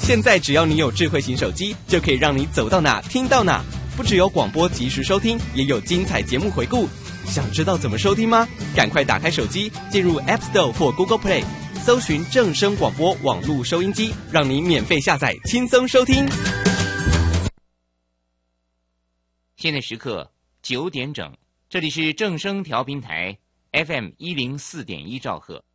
现在只要你有智慧型手机，就可以让你走到哪听到哪。不只有广播及时收听，也有精彩节目回顾。想知道怎么收听吗？赶快打开手机，进入 App Store 或 Google Play， 搜寻正声广播网络收音机，让你免费下载，轻松收听。 现在时刻9点整，这里是正声调频台 FM104.1兆赫。